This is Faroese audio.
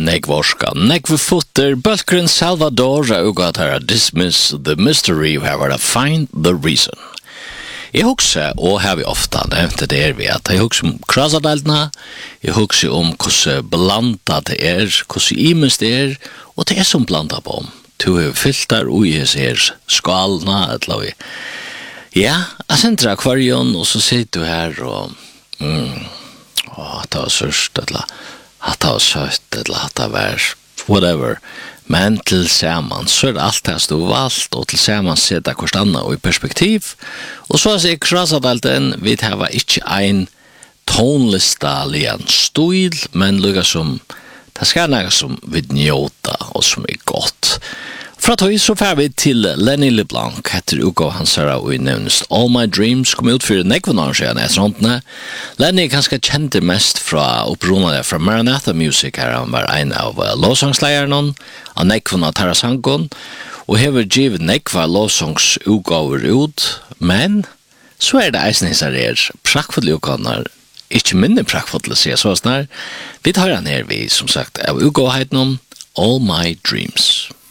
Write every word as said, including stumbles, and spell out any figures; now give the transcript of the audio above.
Negvorska, Negvifutter, Bölkren Salvador, Ugatara Dismiss the Mystery, Whoever to Find the Reason. Jeg husker, og har vi ofta nevnt det er vi, at jeg husker om krasadaldene, jeg husker om hvordan blanda det er, hvordan imens det er, og det er som blanda på om. Du har filter og jeg ser skalene, et eller annet. Ja, jeg sender akvarion, og så sitter du her, og mm, å, det var sørst, et eller annet. At det var søtt, eller at det var whatever. Men til sammen så er det alt det stod valgt, og til sammen setter hvert annet i perspektiv. Og så er det krasadalten, vi har ikke en tonlista eller en stil, men lukka som, det skal være som vi njøter, og som er godt. Fra tog så fer vi til Lenny LeBlanc, etter uka hans her og nevnes All My Dreams, kom ut for nekvånaren siden etter håndene. Lenny er kanskje kjent mest fra opprunnet fra Maranatha Music, her han var en av lovsangsleierne, av nekvånene Tarasankon, og hever givet nekva lovsangsutgaver ut, men så er det eisningser her, prakkfulle ukaner, ikke minne prakkfulle, sier så snart. Vi tar han her, vi som sagt, av utgavheten om All My Dreams.